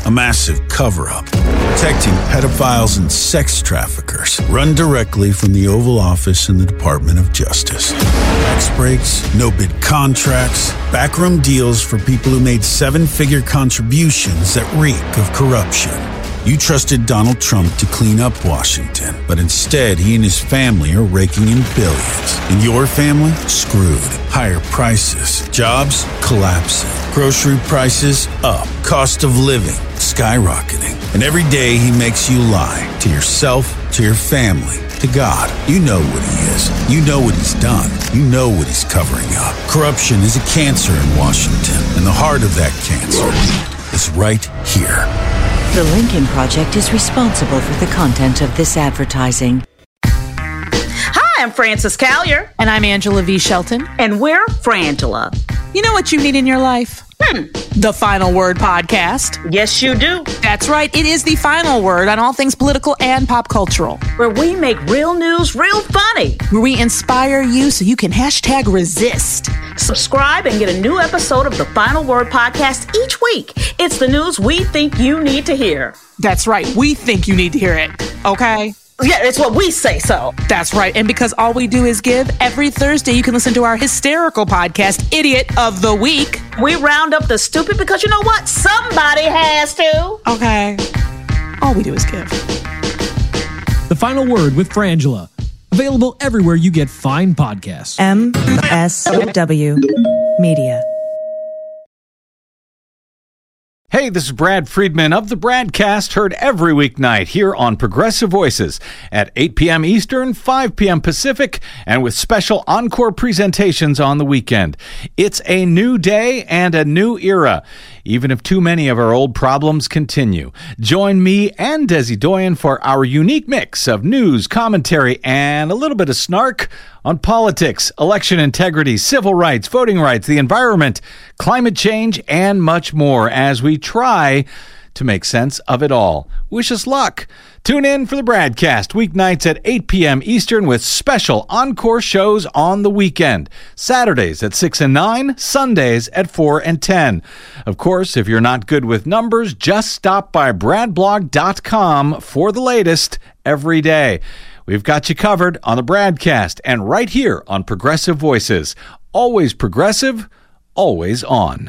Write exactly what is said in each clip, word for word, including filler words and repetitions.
A massive cover-up, protecting pedophiles and sex traffickers, run directly from the Oval Office in the Department of Justice. Tax breaks, no-bid contracts, backroom deals for people who made seven-figure contributions that reek of corruption. You trusted Donald Trump to clean up Washington, but instead he and his family are raking in billions. And your family? Screwed. Higher prices. Jobs? Collapsing. Grocery prices? Up. Cost of living? Skyrocketing. And every day he makes you lie. To yourself, to your family, to God. You know what he is. You know what he's done. You know what he's covering up. Corruption is a cancer in Washington, and the heart of that cancer is right here. The Lincoln Project is responsible for the content of this advertising. Hi, I'm Frances Callier. And I'm Angela V. Shelton. And we're Frangela. You know what you need in your life? Hmm. The Final Word Podcast. Yes, you do. That's right. It is the final word on all things political and pop cultural. Where we make real news real funny. Where we inspire you so you can hashtag resist. Subscribe and get a new episode of the Final Word Podcast each week. It's the news we think you need to hear. That's right. We think you need to hear it. Okay? Yeah, it's what we say so. That's right. And because all we do is give, every Thursday you can listen to our hysterical podcast, Idiot of the Week. We round up the stupid because you know what? Somebody has to. Okay. All we do is give. The Final Word with Frangela. Available everywhere you get fine podcasts. M S W Media. Hey, this is Brad Friedman of the Bradcast, heard every weeknight here on Progressive Voices at eight p.m. Eastern, five p.m. Pacific, and with special encore presentations on the weekend. It's a new day and a new era, even if too many of our old problems continue. Join me and Desi Doyen for our unique mix of news, commentary, and a little bit of snark on politics, election integrity, civil rights, voting rights, the environment, climate change, and much more as we try to make sense of it all. Wish us luck. Tune in for the Bradcast weeknights at eight p.m. Eastern with special encore shows on the weekend. Saturdays at six and nine, Sundays at four and ten. Of course, if you're not good with numbers, just stop by brad blog dot com for the latest every day. We've got you covered on the Bradcast and right here on Progressive Voices. Always progressive, always on.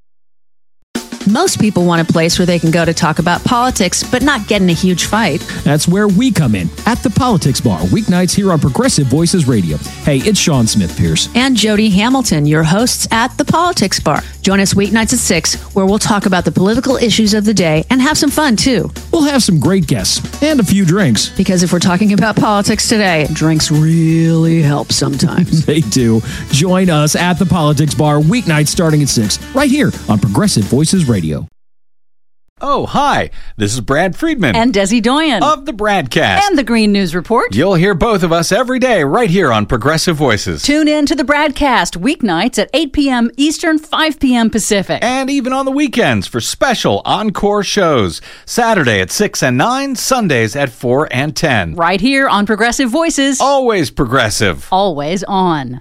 Most people want a place where they can go to talk about politics, but not get in a huge fight. That's where we come in, at the Politics Bar, weeknights here on Progressive Voices Radio. Hey, it's Sean Smith-Pierce. And Jody Hamilton, your hosts at the Politics Bar. Join us weeknights at six, where we'll talk about the political issues of the day and have some fun, too. We'll have some great guests and a few drinks. Because if we're talking about politics today, drinks really help sometimes. They do. Join us at the Politics Bar, weeknights starting at six, right here on Progressive Voices Radio. Radio. Oh, hi. This is Brad Friedman. And Desi Doyen. Of the Bradcast. And the Green News Report. You'll hear both of us every day right here on Progressive Voices. Tune in to the Bradcast weeknights at eight p.m. Eastern, five p.m. Pacific. And even on the weekends for special encore shows. Saturday at six and nine, Sundays at four and ten. Right here on Progressive Voices. Always progressive. Always on.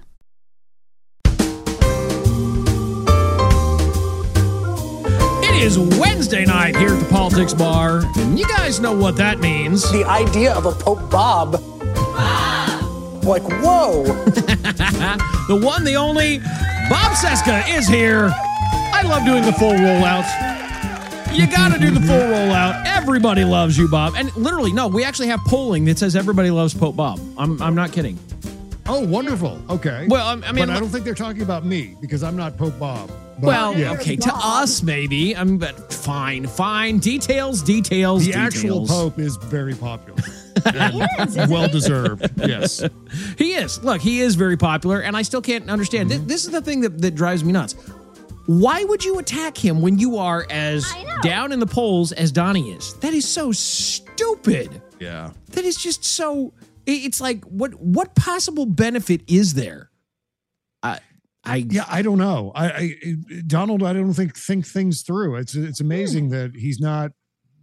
It is Wednesday night here at the Politics Bar, and you guys know what that means. The idea of a Pope Bob. Like, whoa. The one, the only, Bob Cesca is here. I love doing the full rollout. You gotta do the full rollout. Everybody loves you, Bob. And literally, no, we actually have polling that says everybody loves Pope Bob. I'm I'm not kidding. Oh, wonderful. Okay. Well, I mean, but I don't think they're talking about me because I'm not Pope Bob. But, well, yeah. okay, to us maybe. I mean, but fine, fine. Details, details, the details. actual Pope is very popular. Well deserved. Yes, he is. Look, he is very popular, and I still can't understand. Mm-hmm. This, this is the thing that, that drives me nuts. Why would you attack him when you are as down in the polls as Donnie is? That is so stupid. Yeah. That is just so. It's like, what what possible benefit is there? I, I yeah, I don't know. I, I Donald, I don't think think things through. It's it's amazing that he's not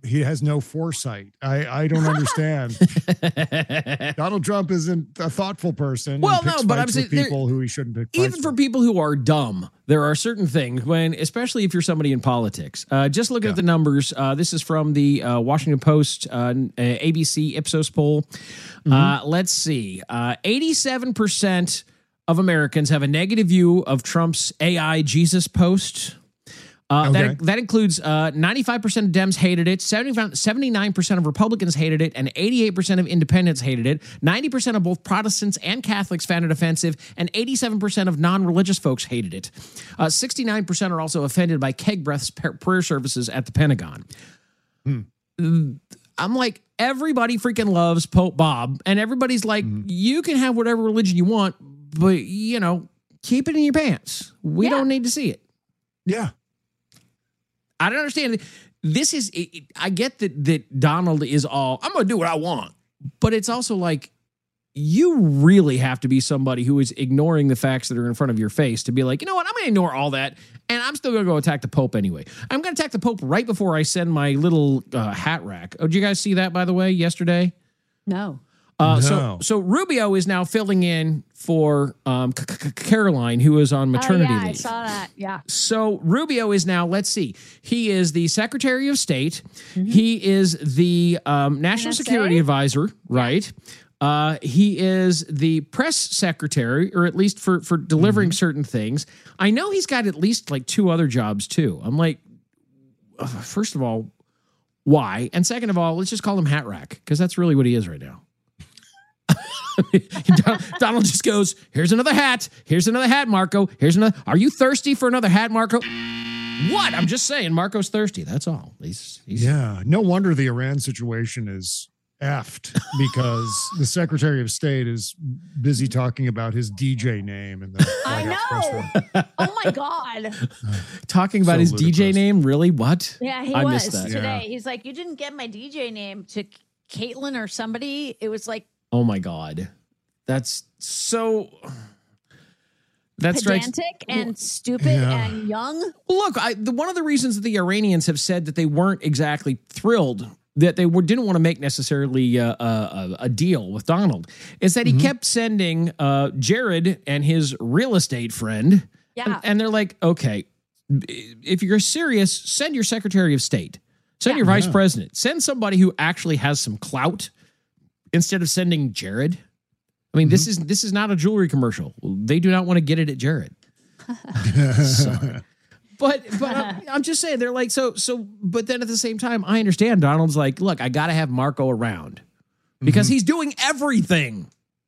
he has no foresight. I, I don't understand. Donald Trump isn't a thoughtful person. Well, and picks no, but I'm fights saying with people who he shouldn't pick. Even fights for with. people who are dumb, there are certain things when, especially if you're somebody in politics. Uh, just looking Yeah. at the numbers. Uh, this is from the uh, Washington Post, uh, A B C Ipsos poll. Mm-hmm. Uh, let's see. Uh, eighty-seven percent of Americans have a negative view of Trump's A I Jesus post. Uh, Okay. that, that includes uh, ninety-five percent of Dems hated it, seventy, seventy-nine percent of Republicans hated it, and eighty-eight percent of independents hated it. ninety percent of both Protestants and Catholics found it offensive, and eighty-seven percent of non-religious folks hated it. Uh, sixty-nine percent are also offended by keg breaths prayer services at the Pentagon. Hmm. I'm like, everybody freaking loves Pope Bob, and everybody's like, Mm-hmm. you can have whatever religion you want, but, you know, keep it in your pants. We Yeah. don't need to see it. Yeah. I don't understand. This is, it, it- I get that that Donald is all, I'm going to do what I want. But it's also like, you really have to be somebody who is ignoring the facts that are in front of your face to be like, you know what, I'm going to ignore all that, and I'm still going to go attack the Pope anyway. I'm going to attack the Pope right before I send my little uh, hat rack. Oh, did you guys see that, by the way, yesterday? No. Uh, No. So, so Rubio is now filling in for um, C- C- Caroline, who is on maternity oh, yeah, leave. I saw that. Yeah. So Rubio is now, let's see, he is the Secretary of State. He is the um, National N S A? Security Advisor, right? Uh, he is the press secretary, or at least for, for delivering certain things. I know he's got at least like two other jobs too. I'm like, uh, first of all, why? And second of all, let's just call him Hat Rack, because that's really what he is right now. Donald just goes, here's another hat. Here's another hat, Marco. Here's another. Are you thirsty for another hat, Marco? What? I'm just saying, Marco's thirsty. That's all. He's, he's Yeah. No wonder the Iran situation is effed because the Secretary of State is busy talking about his D J name in the I White House press know. room. Oh my God. talking about So his D J ludicrous. name. Really? What? Yeah, he I was missed that. today. Yeah. He's like, you didn't get my D J name to Caitlin or somebody. It was like Oh my God. That's so. That strikes. pedantic and stupid Yeah. and young. Well, look, I, the, one of the reasons that the Iranians have said that they weren't exactly thrilled that they were, didn't want to make necessarily uh, a, a deal with Donald is that he kept sending uh, Jared and his real estate friend. Yeah. And, and they're like, okay, if you're serious, send your Secretary of State, send Yeah. your Vice Yeah. President, send somebody who actually has some clout instead of sending Jared. I mean, this is this is not a jewelry commercial. They do not want to get it at Jared. Sorry. But but I'm, I'm just saying they're like so so. But then at the same time, I understand Donald's like, look, I got to have Marco around because he's doing everything.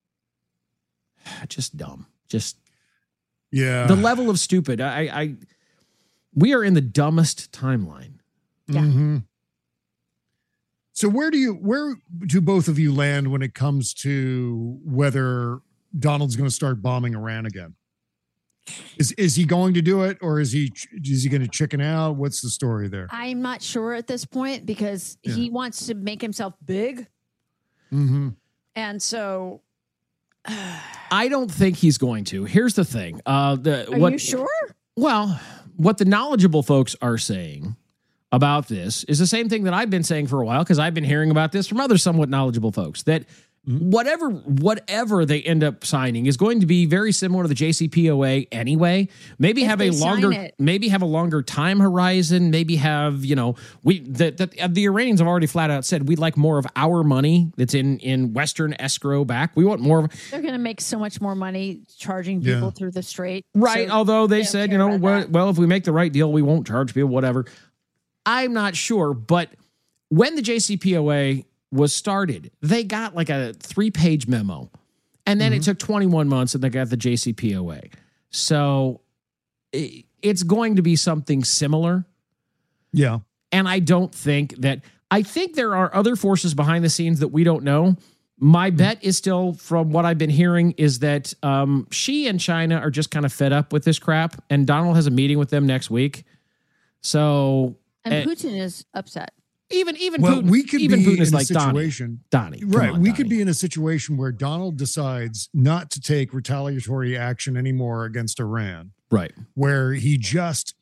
Just dumb. Just Yeah. the level of stupid. I I we are in the dumbest timeline. Yeah. Mhm. So where do you where do both of you land when it comes to whether Donald's going to start bombing Iran again? Is is he going to do it, or is he is he going to chicken out? What's the story there? I'm not sure at this point because Yeah. he wants to make himself big. Mm-hmm. And so I don't think he's going to. Here's the thing. Uh, the are what? you sure? Well, what the knowledgeable folks are saying about this is the same thing that I've been saying for a while because I've been hearing about this from other somewhat knowledgeable folks that whatever whatever they end up signing is going to be very similar to the J C P O A anyway. Maybe If have a they sign longer it. maybe have a longer time horizon, maybe have, you know, we that the, the Iranians have already flat out said we'd like more of our money that's in in Western escrow back. We want more of They're going to make so much more money charging people Yeah. through the strait. Right. So Although they don't said, care you know, about well, that. well, if we make the right deal, we won't charge people, whatever. I'm not sure. But when the J C P O A was started, they got like a three page memo. And then it took twenty-one months and they got the J C P O A. So i- it's going to be something similar. Yeah. And I don't think that, I think there are other forces behind the scenes that we don't know. My bet is still, from what I've been hearing, is that um, Xi and China are just kind of fed up with this crap. And Donald has a meeting with them next week. So And eh, Putin is upset. even even Well, Putin, we could even be Putin is in a like Donnie. situation. Donnie, come Right. on, we Donnie. could be in a situation where Donald decides not to take retaliatory action anymore against Iran, right. where he just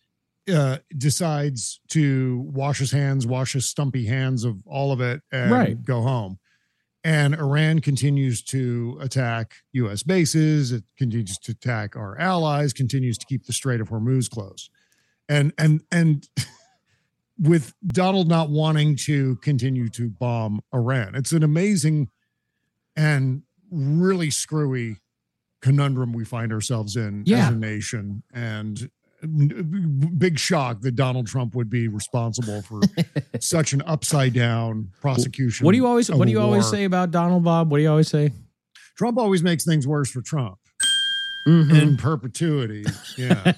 uh, decides to wash his hands, wash his stumpy hands of all of it, and Right. go home. And Iran continues to attack U S bases. It continues to attack our allies, continues to keep the Strait of Hormuz closed. And, and, and with Donald not wanting to continue to bomb Iran, it's an amazing and really screwy conundrum we find ourselves in Yeah. as a nation. And big shock that Donald Trump would be responsible for such an upside down prosecution. What do you always of What do a you always war. say about Donald, Bob? What do you always say? Trump always makes things worse for Trump Mhm. in perpetuity. Yeah.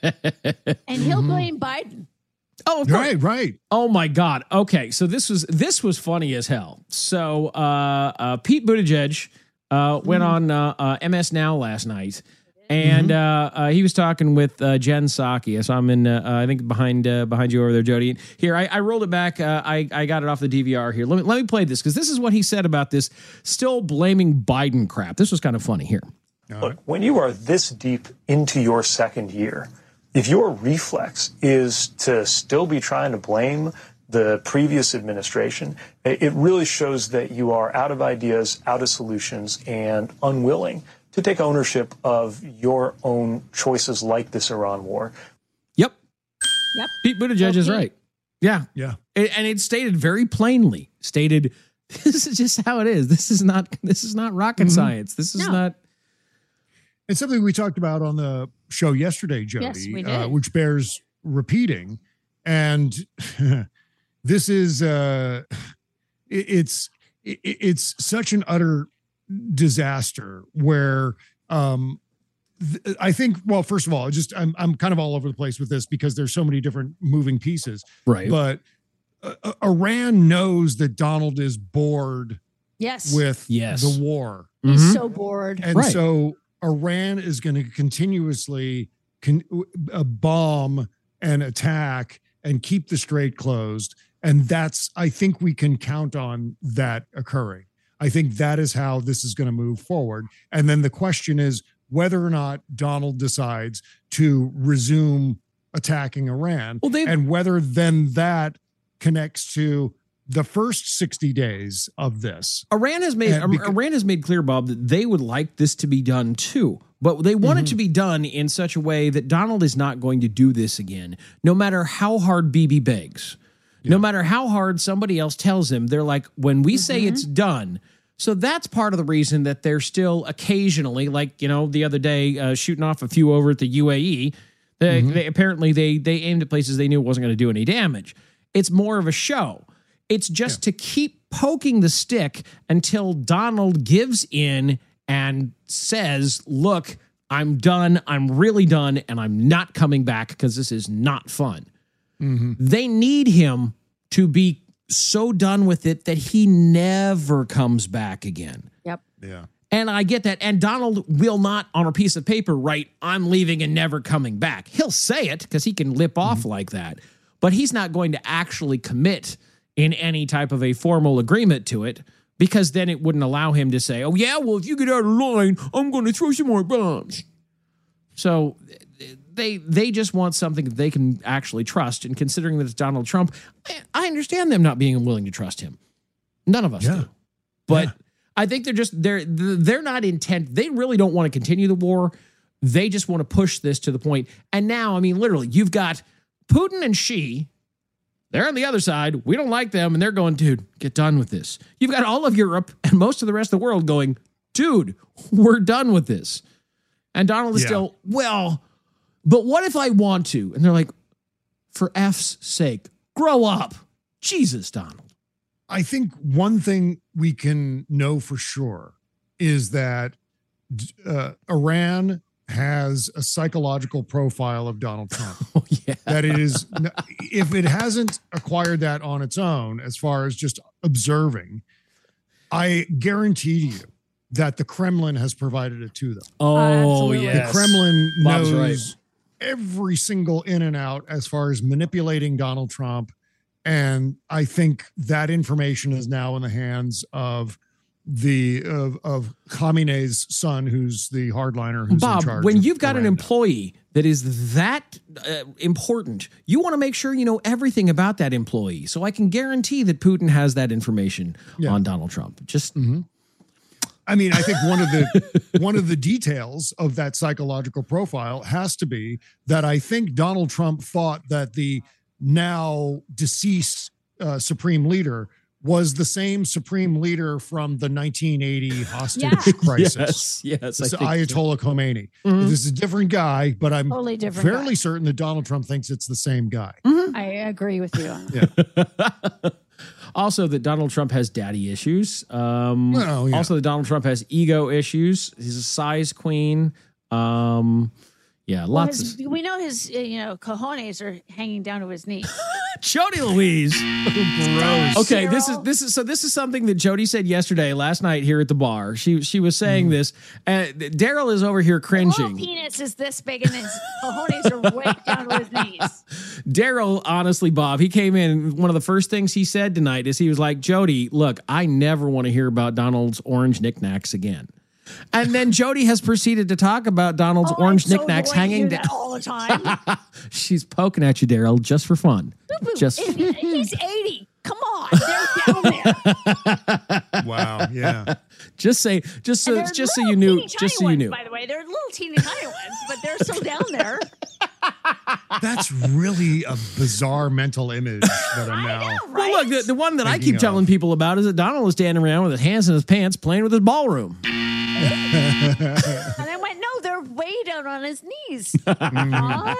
And he'll Mhm. blame Biden. Oh, of course. Right, right. Oh my God. Okay, so this was this was funny as hell. So uh, uh, Pete Buttigieg uh, went on uh, uh, M S Now last night, and uh, uh, he was talking with uh, Jen Psaki. So I'm in, uh, uh, I think behind uh, behind you over there, Jody. Here, I, I rolled it back. Uh, I I got it off the D V R here. Let me let me play this because this is what he said about this still blaming Biden crap. This was kind of funny. Here. Look, when you are this deep into your second year, if your reflex is to still be trying to blame the previous administration, it really shows that you are out of ideas, out of solutions, and unwilling to take ownership of your own choices like this Iran war. Yep. Yep. Pete Buttigieg is Okay. right. Yeah. Yeah. And and it stated very plainly, stated, this is just how it is. This is not, this is not rocket Mhm. science. This is No. not. It's something we talked about on the show yesterday, Jody, Yes, we uh, did. which bears repeating. And this is uh, it- it's it- it's such an utter disaster where um, th- I think. Well, first of all, just I'm I'm kind of all over the place with this because there's so many different moving pieces. Right. But uh, uh, Iran knows that Donald is bored Yes. with Yes. the war. He's Mhm. so bored. And Right. so Iran is going to continuously con- uh, bomb and attack and keep the strait closed. And that's, I think we can count on that occurring. I think that is how this is going to move forward. And then the question is whether or not Donald decides to resume attacking Iran, Well, they've- and whether then that connects to the first sixty days of this. Iran has made And becau- Iran has made clear, Bob, that they would like this to be done too, but they want it to be done in such a way that Donald is not going to do this again, no matter how hard Bibi begs, no matter how hard somebody else tells him. They're like, when we say it's done. So that's part of the reason that they're still occasionally, like you know, the other day, uh, shooting off a few over at the U A E. They, they apparently they they aimed at places they knew it wasn't going to do any damage. It's more of a show. It's just to keep poking the stick until Donald gives in and says, look, I'm done. I'm really done. And I'm not coming back because this is not fun. They need him to be so done with it that he never comes back again. Yep. Yeah. And I get that. And Donald will not, on a piece of paper, write, I'm leaving and never coming back. He'll say it because he can lip off like that. But he's not going to actually commit in any type of a formal agreement to it, because then it wouldn't allow him to say, oh, yeah, well, if you get out of line, I'm going to throw some more bombs. So they they just want something that they can actually trust. And considering that it's Donald Trump, I, I understand them not being willing to trust him. None of us Yeah. do. But Yeah. I think they're just they're they're not intent. They really don't want to continue the war. They just want to push this to the point. And now, I mean, literally, you've got Putin and Xi. They're on the other side. We don't like them, and they're going, dude, get done with this. You've got all of Europe and most of the rest of the world going, dude, we're done with this. And Donald is Yeah. still, well, but what if I want to? And they're like, for F's sake, grow up. Jesus, Donald. I think one thing we can know for sure is that uh, Iran has a psychological profile of Donald Trump. Oh, yeah. That it is, if it hasn't acquired that on its own, as far as just observing, I guarantee you that the Kremlin has provided it to them. Oh, absolutely. yes. The Kremlin Bob's knows right. every single in and out as far as manipulating Donald Trump. And I think that information is now in the hands of the of, of Khamenei's son, who's the hardliner who's Bob, in charge. when of you've got Iran an now. employee that is that uh, important, you want to make sure you know everything about that employee. So I can guarantee that Putin has that information Yeah. on Donald Trump. Just I mean, I think one of the one of the details of that psychological profile has to be that I think Donald Trump thought that the now deceased uh, supreme leader was the same supreme leader from the nineteen eighty hostage Yeah. crisis. yes, yes. I It's think so. Ayatollah Khomeini. Mhm. This is a different guy, but I'm Totally different fairly guy. certain that Donald Trump thinks it's the same guy. I agree with you on that. Also, that Donald Trump has daddy issues. Um, Well, yeah. Also, that Donald Trump has ego issues. He's a size queen. Um, yeah, Well, lots his, of. we know his, uh, you know, cojones are hanging down to his knees. Jody Louise. Gross. Okay, this is Cheryl. this is so this is something that Jody said yesterday, last night here at the bar. She she was saying this. Uh, Daryl is over here Little cringing. penis is this big, and his cojones are way down to his knees. Daryl, honestly, Bob, he came in. One of the first things he said tonight is he was like, Jody, look, I never want to hear about Donald's orange knickknacks again. And then Jody has proceeded to talk about Donald's Oh, orange I'm so knickknacks annoyed to hanging do down. that all the time. She's poking at you, Daryl, just for fun. Boo-boo. Just If he- he's eighty. Come on, they're down there. Wow. Yeah. just say just so And they're just so little you knew, teeny just so tiny you knew. ones, by the way, they're little teeny tiny ones, but they're still down there. That's really a bizarre mental image that I'm now. Right? Well, look, the, the one that I Thinking keep telling of. people about is that Donald was standing around with his hands in his pants playing with his ballroom. And I went, no, they're way down on his knees. Come on.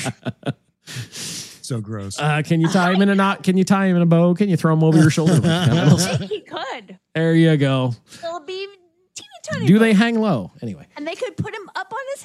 So gross. Uh, can you tie him in a knot? Can you tie him in a bow? Can you throw him over your shoulder? I think he could. There you go. It'll be teeny tiny. Do they bit. hang low? Anyway. And they could put him up on his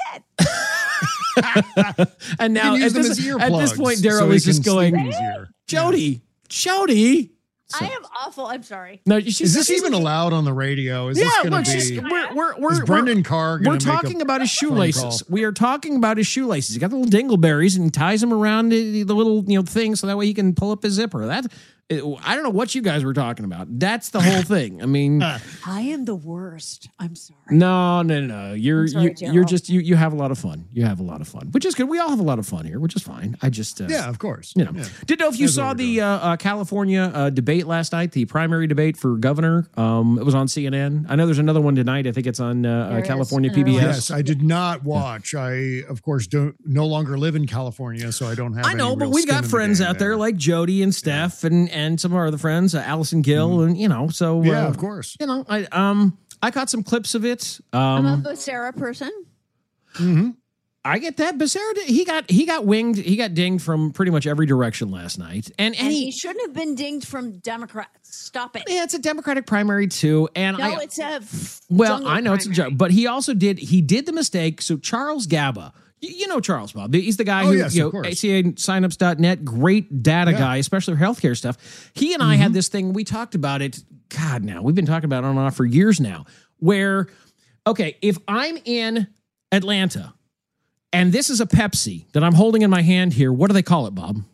head. And now use at them this, as at this earplugs point, so Daryl he is just can going, sleep easier. Jody, Jody. I am awful. I'm sorry. No, she's, Is this she's- even allowed on the radio? Is Yeah, this going look, to she's, be? we're we're we're Is Brendan Carr gonna We're make a talking about his phone shoelaces. call? We are talking about his shoelaces. He got the little dingleberries and he ties them around the, the little you know thing so that way he can pull up his zipper. That I don't know what you guys were talking about. That's the whole thing. I mean, I am the worst. I'm sorry. no, no, no, no. You're I'm sorry, you, you're Gerald. just you you have a lot of fun. You have a lot of fun, which is good. We all have a lot of fun here, which is fine. I just uh, Yeah, of course. You know, Yeah. didn't know if you That's saw what we're the uh, uh, California uh, debate last night, the primary debate for governor. Um, it was on C N N. I know there's another one tonight. I think it's on uh, There uh, is California another P B S. one. Yes, I did not watch. I, of course, don't no longer live in California, so I don't have. I know, any but real we skin got in the friends game out there like Jody and Steph and and some of our other friends, uh, Allison Gill, and you know, so Yeah, uh, of course. You know, I um I caught some clips of it. I'm a Um, Becerra person. Mm-hmm. I get that. Becerra, did- he got he got winged. He got dinged from pretty much every direction last night, and and And he he. shouldn't have been dinged from Democrats. Stop it. Yeah, it's a Democratic primary too, and No, I it's a f- well, jungle I know it's a primary. joke, but he also did he did the mistake. So Charles Gaba, you, you know Charles Bob, he's the guy Oh, who yes, you of know course. A C A signups dot net, great data Yeah. guy, especially for healthcare stuff. He and I had this thing. We talked about it. God, now we've been talking about it on and off for years now. Where, okay, if I'm in Atlanta and this is a Pepsi that I'm holding in my hand here, what do they call it, Bob?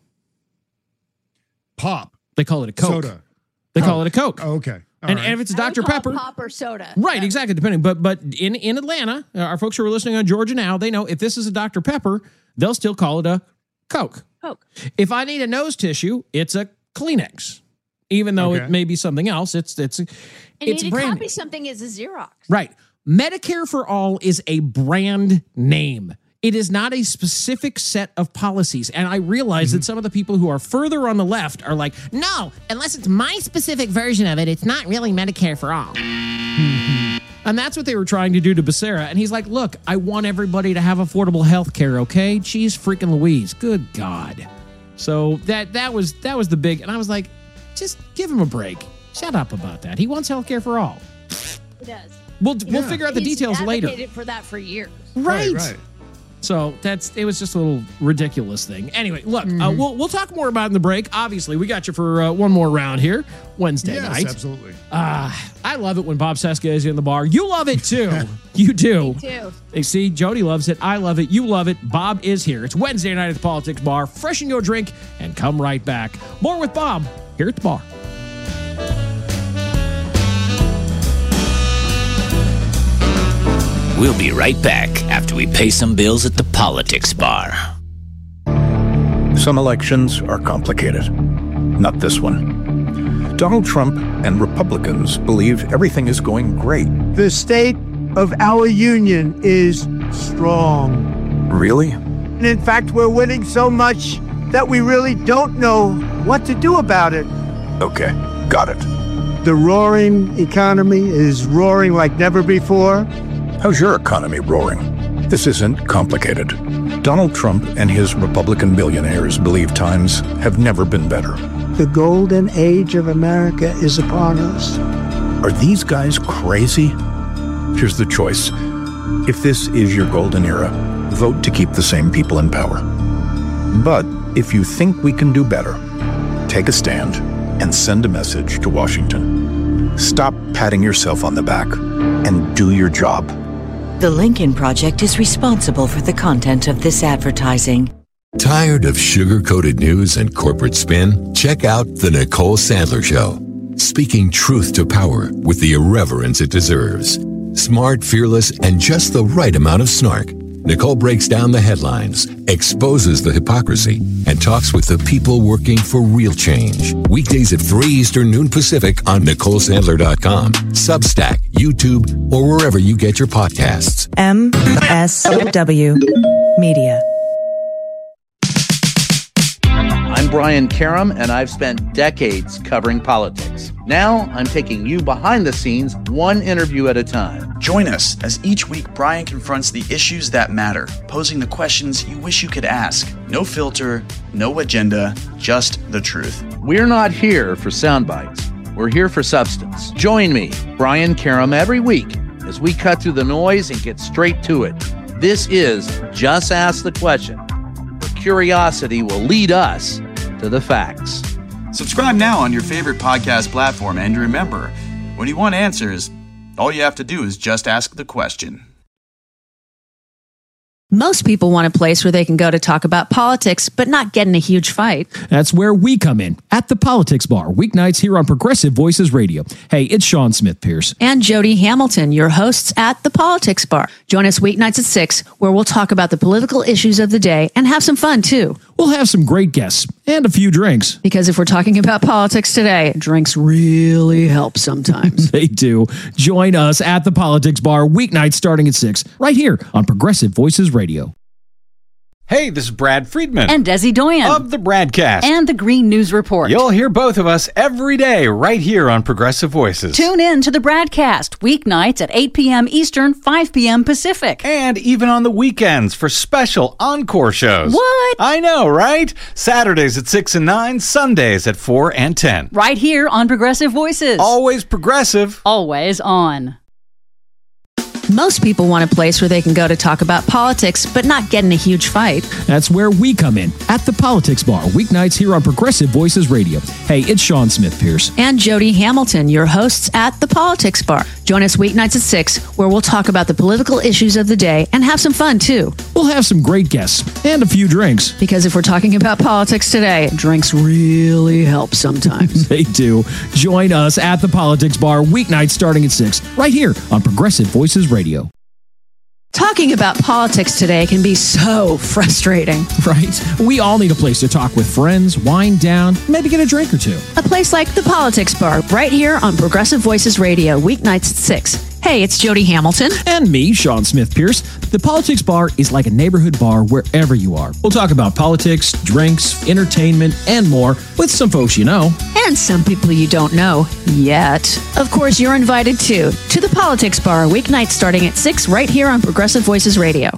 Pop They call it a Coke. soda. They call Oh. it a Coke. Oh, okay. All and, right. and if it's a I would Doctor call it Pepper, pop or soda. right, exactly, depending. But but in in Atlanta, uh, our folks who are listening on Georgia now, they know if this is a Doctor Pepper, they'll still call it a Coke. Coke. If I need a nose tissue, it's a Kleenex, even though Okay. it may be something else. It's it's And it's you need to brand copy something as a Xerox. right. Medicare for All is a brand name. It is not a specific set of policies. And I realize Mm-hmm. that some of the people who are further on the left are like, no, unless it's my specific version of it, it's not really Medicare for All. And that's what they were trying to do to Becerra. And he's like, look, I want everybody to have affordable health care, okay? Jeez freaking Louise. Good God. So that that was that was the big, and I was like, just give him a break. Shut up about that. He wants health care for all. He does. We'll we'll Yeah. figure out the He's details later. advocated for that for years. Right. Right. So that's it was just a little ridiculous thing. Anyway, look, uh, we'll we'll talk more about it in the break. Obviously, we got you for uh, one more round here Wednesday Yes, night. absolutely. Uh, I love it when Bob Seska is in the bar. You love it too. You do. Me too. You see, Jody loves it. I love it. You love it. Bob is here. It's Wednesday night at the Politics Bar. Freshen your drink and come right back. More with Bob here at the bar. We'll be right back after we pay some bills at the Politics Bar. Some elections are complicated. Not this one. Donald Trump and Republicans believe everything is going great. The state of our union is strong. Really? And in fact, we're winning so much that we really don't know what to do about it. Okay, got it. The roaring economy is roaring like never before. How's your economy roaring? This isn't complicated. Donald Trump and his Republican billionaires believe times have never been better. The golden age of America is upon us. Are these guys crazy? Here's the choice. If this is your golden era, vote to keep the same people in power. But if you think we can do better, take a stand and send a message to Washington. Stop patting yourself on the back and do your job. The Lincoln Project is responsible for the content of this advertising. Tired of sugar-coated news and corporate spin? Check out The Nicole Sandler Show. Speaking truth to power with the irreverence it deserves. Smart, fearless, and just the right amount of snark. Nicole breaks down the headlines, exposes the hypocrisy, and talks with the people working for real change. Weekdays at three Eastern, noon Pacific on Nicole Sandler dot com, Substack, YouTube, or wherever you get your podcasts. M S W Media. I'm Brian Karem, and I've spent decades covering politics. Now, I'm taking you behind the scenes, one interview at a time. Join us as each week Brian confronts the issues that matter, posing the questions you wish you could ask. No filter, no agenda, just the truth. We're not here for sound bites. We're here for substance. Join me, Brian Karem, every week as we cut through the noise and get straight to it. This is Just Ask the Question, where curiosity will lead us to the facts. Subscribe now on your favorite podcast platform, and remember, when you want answers, all you have to do is just ask the question. Most people want a place where they can go to talk about politics, but not get in a huge fight. That's where we come in, at the Politics Bar, weeknights here on Progressive Voices Radio. Hey, it's Sean Smith Pierce. And Jody Hamilton, your hosts at the Politics Bar. Join us weeknights at six, where we'll talk about the political issues of the day and have some fun, too. We'll have some great guests and a few drinks. Because if we're talking about politics today, drinks really help sometimes. They do. Join us at the Politics Bar, weeknights starting at six, right here on Progressive Voices Radio. Hey, this is Brad Friedman. And Desi Doyen. Of the Bradcast. And the Green News Report. You'll hear both of us every day right here on Progressive Voices. Tune in to the Bradcast, weeknights at eight p.m. Eastern, five p.m. Pacific. And even on the weekends for special encore shows. What? I know, right? Saturdays at six and nine, Sundays at four and ten. Right here on Progressive Voices. Always progressive. Always on. Most people want a place where they can go to talk about politics, but not get in a huge fight. That's where we come in, at the Politics Bar, weeknights here on Progressive Voices Radio. Hey, it's Sean Smith Pierce. And Jody Hamilton, your hosts at the Politics Bar. Join us weeknights at six, where we'll talk about the political issues of the day and have some fun, too. We'll have some great guests and a few drinks. Because if we're talking about politics today, drinks really help sometimes. They do. Join us at the Politics Bar, weeknights starting at six, right here on Progressive Voices Radio. Talking about politics today can be so frustrating. Right? We all need a place to talk with friends, wind down, maybe get a drink or two. A place like the Politics Bar, right here on Progressive Voices Radio, weeknights at six. Hey, it's Jody Hamilton. And me, Sean Smith Pierce. The Politics Bar is like a neighborhood bar wherever you are. We'll talk about politics, drinks, entertainment, and more with some folks you know. And some people you don't know yet. Of course, you're invited too to the Politics Bar, weeknights starting at six, right here on Progressive Voices Radio.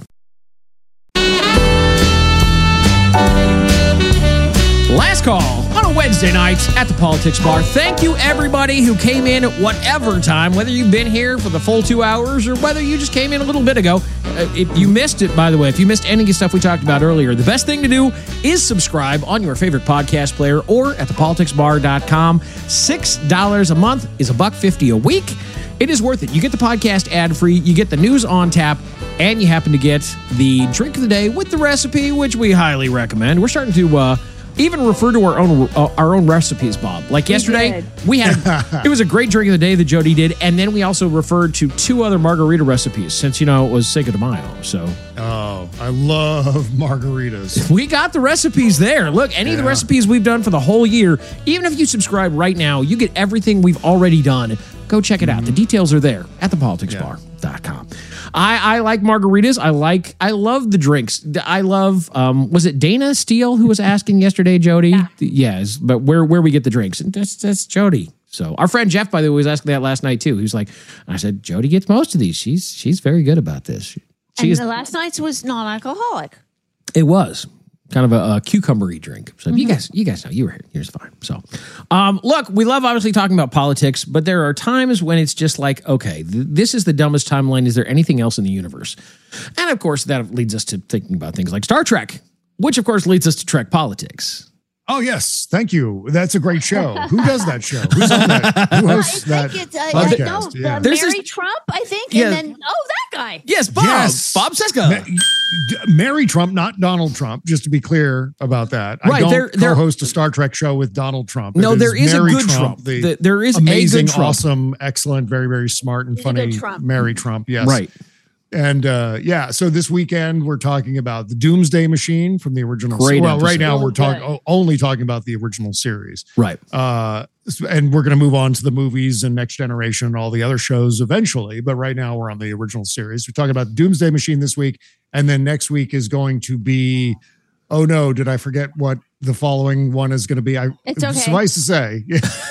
Last call on a Wednesday night at the Politics Bar. Thank you, everybody who came in at whatever time, whether you've been here for the full two hours or whether you just came in a little bit ago. Uh, if you missed it, by the way, if you missed any of the stuff we talked about earlier, the best thing to do is subscribe on your favorite podcast player or at the politics bar dot com. six dollars a month is a buck fifty a week. It is worth it. You get the podcast ad-free, you get the news on tap, and you happen to get the drink of the day with the recipe, which we highly recommend. We're starting to... Uh, even refer to our own uh, our own recipes, Bob. Like yesterday, we, we had, it was a great drink of the day that Jody did. And then we also referred to two other margarita recipes since, you know, it was Cinco de Mayo. So, oh, I love margaritas. We got the recipes there. Look, any yeah. of the recipes we've done for the whole year, even if you subscribe right now, you get everything we've already done. Go check it out. Mm-hmm. The details are there at the politics bar dot com. I, I like margaritas. I like, I love the drinks. I love, um, was it Dana Steele who was asking yesterday, Jody? Yeah. Yes, but where where we get the drinks. And that's, that's Jody. So our friend Jeff, by the way, was asking that last night too. He was like, I said, Jody gets most of these. She's she's very good about this. She and is, the last night's was non-alcoholic. It was. Kind of a, a cucumbery drink. So mm-hmm. you guys, you guys know you were here. Yours fine. So, um, look, we love obviously talking about politics, but there are times when it's just like, okay, th- this is the dumbest timeline. Is there anything else in the universe? And of course, that leads us to thinking about things like Star Trek, which of course leads us to Trek Politics. Oh, yes. Thank you. That's a great show. Who does that show? Who's on that? Who hosts I that think it's, uh, podcast? No, yeah. uh, Mary this, Trump, I think. Yeah. And then, oh, that guy. Yes, Bob. Yes. Bob Cesca. Ma- Mary Trump, not Donald Trump, just to be clear about that. Right, I don't they're, they're, co-host a Star Trek show with Donald Trump. No, it there is is Mary a good Trump. Trump. The the, there is amazing, a good Trump. awesome, excellent, very, very smart and He's funny Mary Trump. Yes. Right. And uh, yeah, so this weekend we're talking about the Doomsday Machine from the original. Great well, episode. right now we're talking only talking about the original series, right? Uh, and we're going to move on to the movies and Next Generation and all the other shows eventually. But right now we're on the original series. We're talking about the Doomsday Machine this week, and then next week is going to be. Oh no! Did I forget what the following one is going to be? I it's okay. Suffice to say,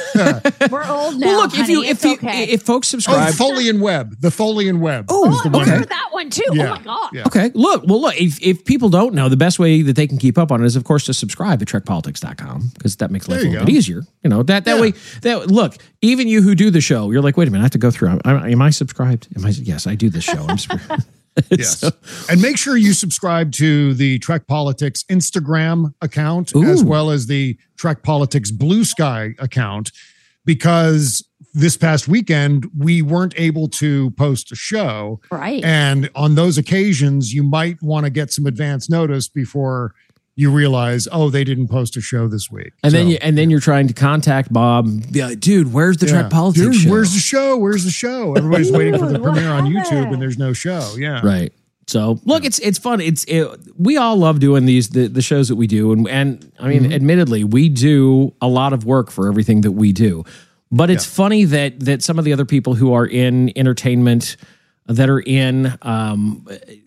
we're old now. Well, look, honey, if you if you okay. if folks subscribe, oh, Tholian Web, the Tholian Web. Oh, is the I one remember that one too. Yeah. Oh my god. Yeah. Okay, look, well, look. If if people don't know, the best way that they can keep up on it is, of course, to subscribe to trek politics dot com because that makes life a little go. bit easier. You know that that Yeah. way. That look, even you who do the show, you're like, wait a minute, I have to go through. Am, am I subscribed? Am I? Yes, I do this show. I'm subscribed. Yes. So, and make sure you subscribe to the Trek Politics Instagram account Ooh. as well as the Trek Politics Blue Sky account, because this past weekend we weren't able to post a show. Right. And on those occasions, you might want to get some advance notice before you realize, oh, they didn't post a show this week. And so, then you and then you're trying to contact Bob. Be like, dude, where's the yeah. Trek Politics Dude, show? Where's the show? Where's the show? Everybody's waiting for the premiere on YouTube, and there's no show. Yeah, right. So look, it's it's fun. It's it, we all love doing these the, the shows that we do, and and I mean, mm-hmm. admittedly, we do a lot of work for everything that we do. But it's yeah. funny that that some of the other people who are in entertainment, that are in. Um,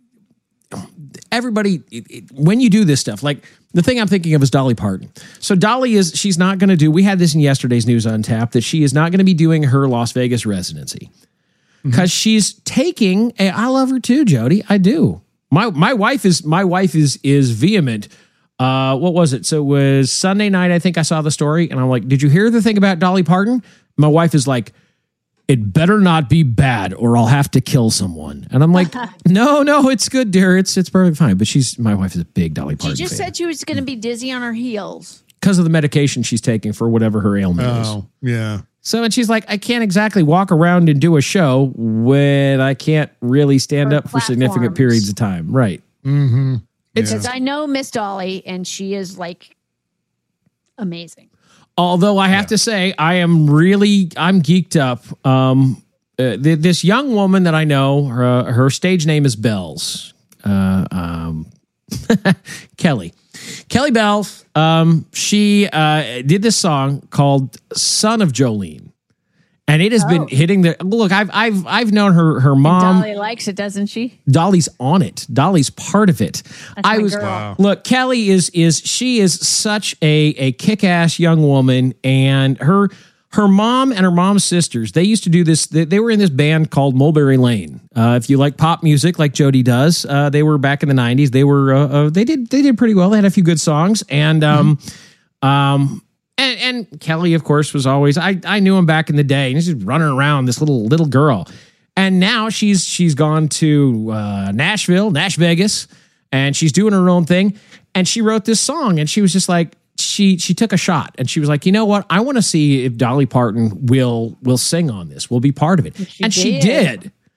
Everybody, it, it, when you do this stuff, like the thing I'm thinking of is Dolly Parton. So Dolly is, she's not going to do, we had this in yesterday's News on Tap, that she is not going to be doing her Las Vegas residency because mm-hmm. she's taking, a, I love her too, Jody. I do. My my wife is, my wife is, is vehement. Uh, what was it? So it was Sunday night. I think I saw the story and I'm like, did you hear the thing about Dolly Parton? My wife is like, it better not be bad or I'll have to kill someone. And I'm like, no, no, it's good, dear. It's it's perfectly fine. But she's my wife is a big Dolly Parton She just fan. said she was going to be dizzy on her heels. Because of the medication she's taking for whatever her ailment oh, is. Oh, yeah. So, and she's like, I can't exactly walk around and do a show when I can't really stand For up for significant platforms. periods of time. Right. Mm-hmm. It's Because I know Miss Dolly, and she is like amazing. Although I have yeah. to say, I am really, I'm geeked up. Um, uh, th- this young woman that I know, her, her stage name is Bells. Uh, um, Kelly. Kelly Bell, um, she uh, did this song called Son of Jolene. And it has oh. been hitting the look. I've I've I've known her her mom. And Dolly likes it, doesn't she? Dolly's on it. Dolly's part of it. That's I my was girl. Wow. Look. Kelly is is she is such a a kick ass young woman, and her her mom and her mom's sisters. They used to do this. They, they were in this band called Mulberry Lane. Uh, if you like pop music, like Jody does, uh, they were back in the nineties. They were uh, uh, they did they did pretty well. They had a few good songs, and um mm-hmm. um. And, and Kelly, of course, was always, I, I knew him back in the day. And she's running around, this little little girl. And now she's she's gone to uh, Nashville, Nash Vegas, and she's doing her own thing. And she wrote this song, and she was just like, she she took a shot. And she was like, you know what? I want to see if Dolly Parton will will sing on this, will be part of it. She and did. she did.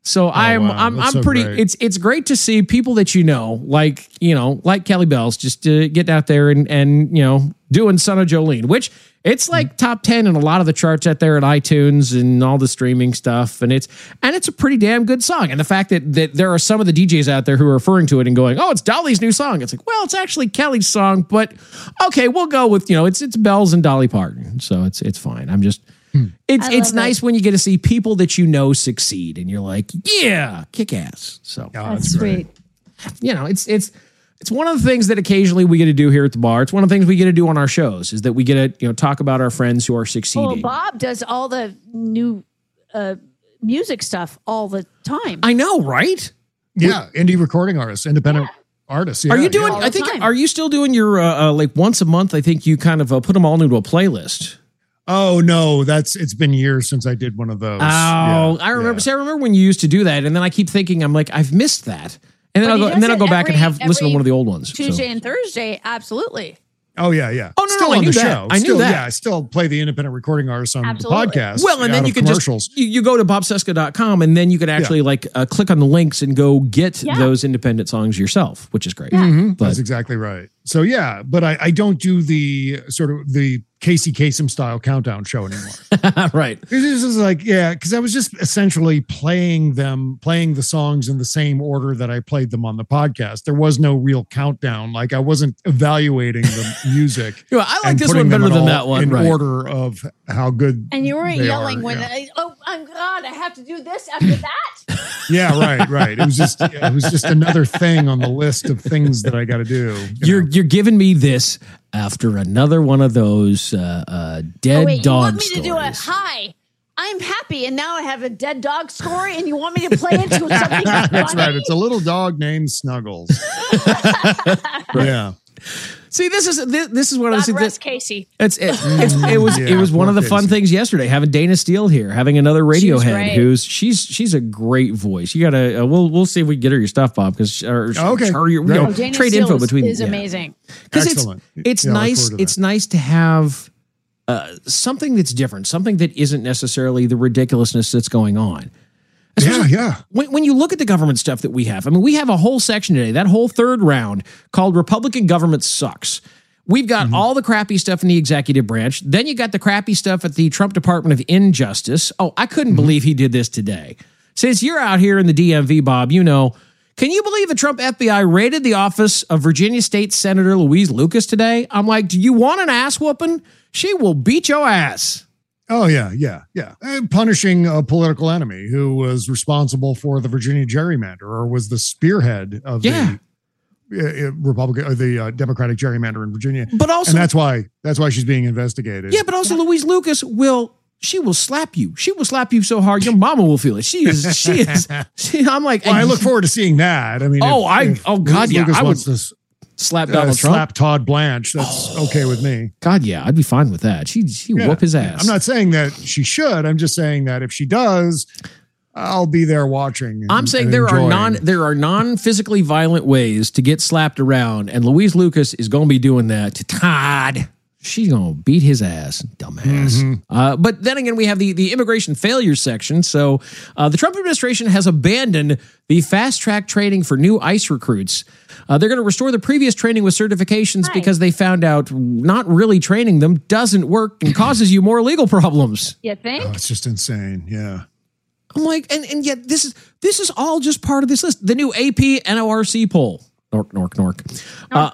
So I'm wow. I'm That's I'm so pretty. great. It's it's great to see people that you know, like you know, like Kelly Bells, just to get out there and and you know doing Son of Jolene, which it's like top ten in a lot of the charts out there at iTunes and all the streaming stuff, and it's and it's a pretty damn good song. And the fact that that there are some of the D Js out there who are referring to it and going, "Oh, it's Dolly's new song." It's like, well, it's actually Kelly's song, but okay, we'll go with you know, it's it's Bells and Dolly Parton, so it's it's fine. I'm just. It's I it's love nice it. when you get to see people that you know succeed, and you're like, yeah, kick ass. So That's sweet. you know, it's it's it's one of the things that occasionally we get to do here at the bar. It's one of the things we get to do on our shows is that we get to you know talk about our friends who are Well, succeeding. Bob does all the new uh, music stuff all the time. I know, right? Yeah, indie recording artists, independent artists. Yeah, are you doing? yeah. I think. Are you still doing your uh, uh, like once a month? I think you kind of uh, put them all into a playlist. Oh no, that's it's been years since I did one of those. Oh, Yeah, I remember. yeah. See, I remember when you used to do that, and then I keep thinking, I'm like, I've missed that, and then But I'll he go, does and then I'll it go back and every- have listen to every one of the old ones. so. Tuesday and Thursday, absolutely. Oh yeah, yeah. Oh, no, no, still I on knew the that. show. I knew still, that. Yeah, I still play the independent recording artists on Absolutely. the podcast. Well, and then out you of can commercials. just you, you go to bob cesca dot com and then you can actually Yeah. like uh, click on the links and go get Yeah. those independent songs yourself, which is great. Mhm. But- That's exactly right. So yeah, but I, I don't do the sort of the Casey Kasem style countdown show anymore. right. This is like, yeah, because I was just essentially playing them, playing the songs in the same order that I played them on the podcast. There was no real countdown. Like I wasn't evaluating the music. Yeah, I like and this putting one better them than all that one, in right. order of how good. And you weren't they yelling are, when, yeah. I, oh, I'm God, I have to do this after that. Yeah, right, right. It was just, it was just another thing on the list of things that I got to do. you You're know. you're giving me this after another one of those uh, uh, dead Oh, wait, you dog want me stories. to do a hi? I'm happy, and now I have a dead dog story, and you want me to play into something That's funny? right. It's a little dog named Snuggles. Yeah. See, this is this, this is one of God those things. rest that- Casey. It's it, it's it was it Yeah, was one of the poor fun Casey. things yesterday having Dana Steele here, having another She was Radiohead great. who's she's she's a great voice. You gotta uh, we'll we'll see if we can get her your stuff, Bob, because or Okay. or your, you Great. know, Oh, Dana trade Steele info is, between is yeah. amazing. Because it's Excellent. it's Yeah, I look nice forward to it's that. nice to have uh, something that's different, something that isn't necessarily the ridiculousness that's going on. Yeah, yeah. When, when you look at the government stuff that we have, I mean, we have a whole section today, that whole third round called Republican Government Sucks. We've got Mm-hmm. all the crappy stuff in the executive branch. Then you got the crappy stuff at the Trump Department of Injustice. Oh, I couldn't Mm-hmm. believe he did this today. Since you're out here in the D M V, Bob, you know, can you believe the Trump F B I raided the office of Virginia State Senator Louise Lucas today? I'm like, do you want an ass whooping? She will beat your ass. Oh yeah, yeah, yeah. And punishing a political enemy who was responsible for the Virginia gerrymander or was the spearhead of Yeah. the uh, Republican or the uh, Democratic gerrymander in Virginia. But also- and that's why that's why she's being investigated. Yeah, but also Louise Lucas will she will slap you. She will slap you so hard your mama will feel it. She is she is she, I'm like Well, I look forward to seeing that. I mean, Oh, if- I- if oh, God, Louise yeah, Lucas I would wants to s- slap uh, Donald Trump. slap Todd Blanche. That's okay with me. God, yeah, I'd be fine with that. She she Yeah, whoop his yeah. ass. I'm not saying that she should. I'm just saying that if she does, I'll be there watching. and- I'm saying and there are enjoying. non there are non physically violent ways to get slapped around, and Louise Lucas is going to be doing that to Todd. She's going to beat his ass, dumbass. Mm-hmm. Uh, but then again, we have the, the immigration failures section. So uh, the Trump administration has abandoned the fast track training for new ICE recruits. Uh, they're going to restore the previous training with certifications because they found out not really training them doesn't work and causes you more legal problems. You think? Oh, it's just insane. Yeah. I'm like, and, and yet this is this is all just part of this list. The new A P N O R C poll. Nork, nork, nork. Uh,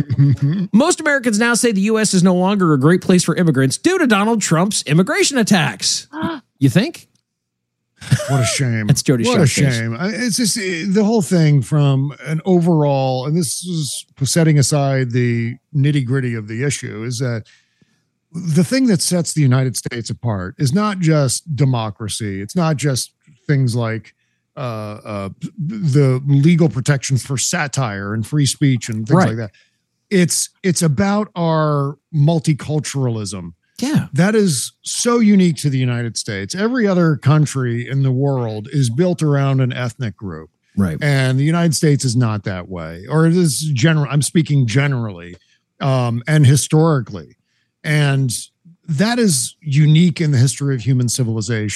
most Americans now say the U S is no longer a great place for immigrants due to Donald Trump's immigration attacks. You think? What a shame. That's Jody What a Sharp's face. shame. I- It's just eh, the whole thing from an overall, and this is setting aside the nitty gritty of the issue, is that the thing that sets the United States apart is not just democracy. It's not just things like uh, uh, the legal protections for satire and free speech and things Right. like that. It's it's about our multiculturalism. Yeah. That is so unique to the United States. Every other country in the world is built around an ethnic group. Right. And the United States is not that way. Or it is general. I'm speaking generally um, and historically. And that is unique in the history of human civilization.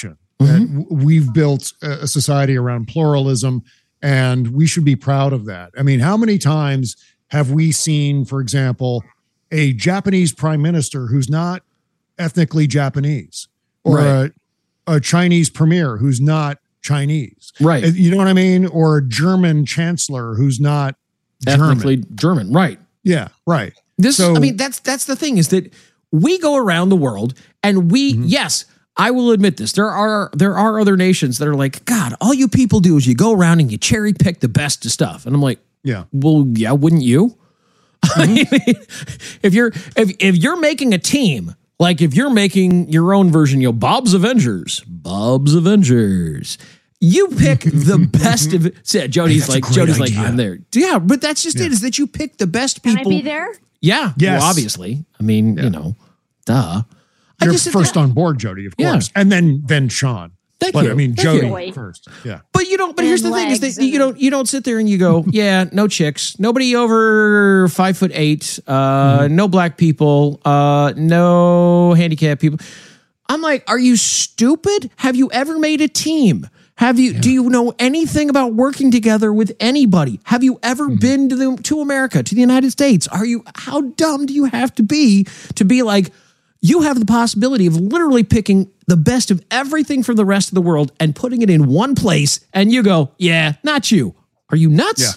that w- we've built a, a society around pluralism, and we should be proud of that. I mean, how many times have we seen, for example, a Japanese prime minister who's not ethnically Japanese, or Right. a, a Chinese premier who's not Chinese? Right. You know what I mean? Or a German chancellor who's not Ethnically German. German, right. Yeah, right. This, So- I mean, that's that's the thing is that we go around the world and we, Mm-hmm. yes, I will admit this. There are there are other nations that are like, God, all you people do is you go around and you cherry pick the best of stuff, and I'm like, yeah, well, yeah, wouldn't you? I mean, if you're if if you're making a team, like if you're making your own version, you know, Bob's Avengers, Bob's Avengers. You pick the best of it. So Jody's Hey, like, that's a great Jody's like, idea. I'm there. Yeah, but that's just Yeah. it, is that you pick the best Can people. I be there? Yeah. Yes. Well, obviously. I mean, you know, duh. I You're just first on board, Jody, of Yeah. course, and then then Sean. Thank but you. I mean, Thank Jody you. first. Yeah. But you don't. But here's the And thing: is legs that you and- don't you don't sit there and you go, yeah, no chicks, nobody over five foot eight, uh, no black people, uh, no handicapped people. I'm like, are you stupid? Have you ever made a team? Have you? Do you know anything about working together with anybody? Have you ever been to the to America, to the United States? Are you? How dumb do you have to be to be like? You have the possibility of literally picking the best of everything from the rest of the world and putting it in one place, and you go, yeah, not you. Are you nuts? Yeah.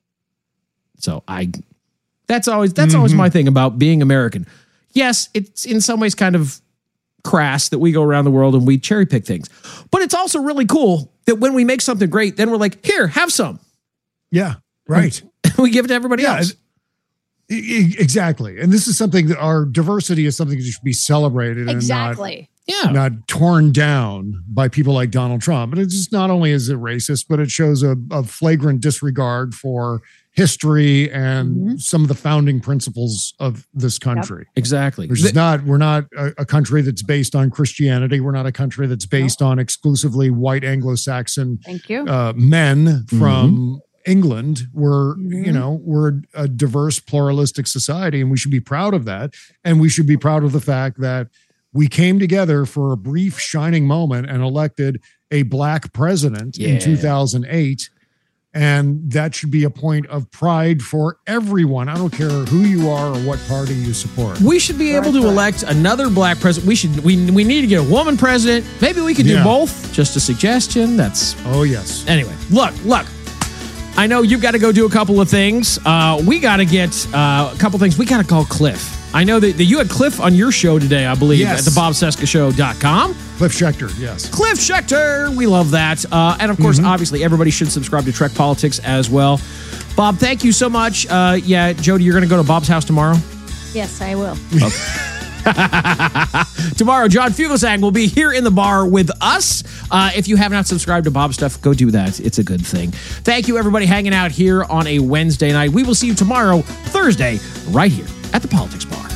So I, that's always that's always my thing about being American. Yes, it's in some ways kind of crass that we go around the world and we cherry pick things, but it's also really cool that when we make something great, then we're like, here, have some. Yeah. Right. We give it to everybody Yeah, else. E- e- Exactly. And this is something that our diversity is something that should be celebrated Exactly. Yeah. and not, not torn down by people like Donald Trump. And it's just not only is it racist, but it shows a, a flagrant disregard for history and Mm-hmm. some of the founding principles of this country. Exactly. Which is not, we're not a, a country that's based on Christianity. We're not a country that's based on exclusively white Anglo-Saxon Thank you. uh, men from Mm-hmm. England. We're, you know, we're a diverse, pluralistic society, and we should be proud of that. And we should be proud of the fact that we came together for a brief, shining moment and elected a black president Yeah. in two thousand eight. And that should be a point of pride for everyone. I don't care who you are or what party you support. We should be able to elect another black president. We should. We we need to get a woman president. Maybe we could do Yeah. both. Just a suggestion. That's Oh, yes. anyway. Look, look. I know you've got to go do a couple of things. Uh, we got to get uh, a couple things. We got to call Cliff. I know that, that you had Cliff on your show today, I believe, Yes. at the bob seska show dot com. Cliff Schechter, yes. Cliff Schechter. We love that. Uh, and of course, obviously, everybody should subscribe to Trek Politics as well. Bob, thank you so much. Uh, yeah, Jody, you're going to go to Bob's house tomorrow? Yes, I will. Tomorrow, John Fugelsang will be here in the bar with us. Uh, if you have not subscribed to Bob's stuff, go do that. It's a good thing. Thank you, everybody, hanging out here on a Wednesday night. We will see you tomorrow, Thursday, right here at the Politics Bar.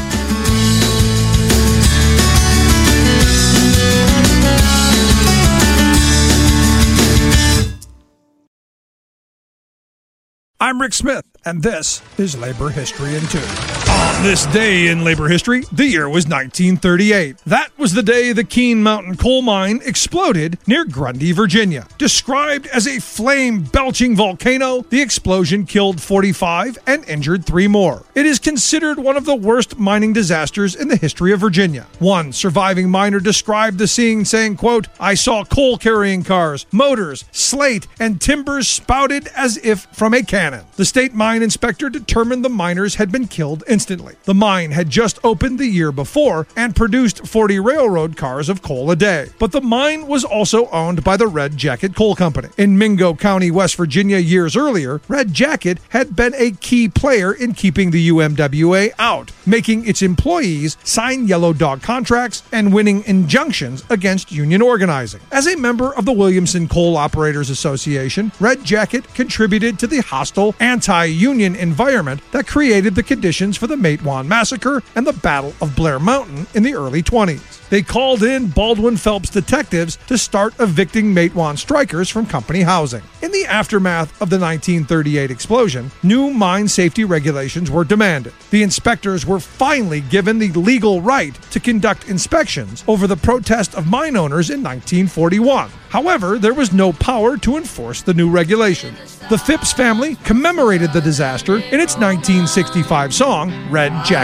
I'm Rick Smith, and this is Labor History in Two. On this day in labor history, the year was nineteen thirty-eight. That was the day the Keene Mountain coal mine exploded near Grundy, Virginia. Described as a flame-belching volcano, the explosion killed forty-five and injured three more. It is considered one of the worst mining disasters in the history of Virginia. One surviving miner described the scene saying, quote, "I saw coal-carrying cars, motors, slate, and timbers spouted as if from a cannon. The state mine inspector determined the miners had been killed instantly. The mine had just opened the year before and produced forty railroad cars of coal a day. But the mine was also owned by the Red Jacket Coal Company. In Mingo County, West Virginia, years earlier, Red Jacket had been a key player in keeping the U M W A out, making its employees sign yellow dog contracts and winning injunctions against union organizing. As a member of the Williamson Coal Operators Association, Red Jacket contributed to the hostile anti-union environment that created the conditions for the Matewan Massacre and the Battle of Blair Mountain in the early twenties. They called in Baldwin Phelps detectives to start evicting Matewan strikers from company housing. In the aftermath of the nineteen thirty-eight explosion, new mine safety regulations were demanded. The inspectors were finally given the legal right to conduct inspections over the protest of mine owners in nineteen forty-one. However, there was no power to enforce the new regulations. The Phipps family commemorated the disaster in its nineteen sixty-five song, Red Jacket